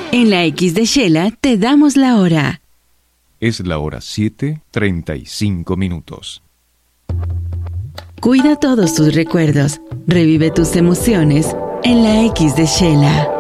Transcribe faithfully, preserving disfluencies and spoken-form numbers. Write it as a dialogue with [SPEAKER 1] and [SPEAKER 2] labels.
[SPEAKER 1] En la X de Shela te damos la hora.
[SPEAKER 2] Es la hora siete, treinta y cinco minutos.
[SPEAKER 1] Cuida todos tus recuerdos. Revive tus emociones en la X de Shela.